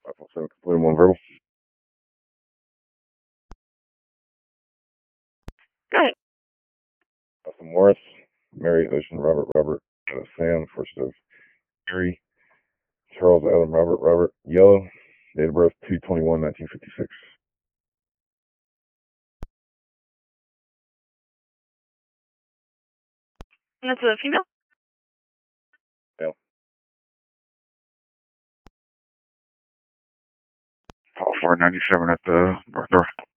517, complete one verbal. Right. Austin Morris, Mary Ocean Robert Robert Sam, first of Mary, Charles Adam Robert Robert, yellow, date of birth 2/21/1956. And that's a female? Male. Call 497 at the north door.